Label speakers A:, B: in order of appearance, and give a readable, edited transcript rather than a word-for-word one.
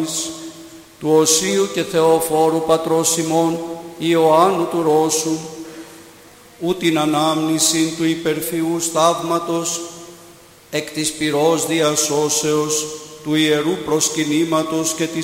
A: του Οσίου και Θεοφόρου πατρός ημών Ιωάννου του Ρώσου, ου την ανάμνηση του υπερφυού σταύματος εκ της πυρός διασώσεως του Ιερού Προσκυνήματος και της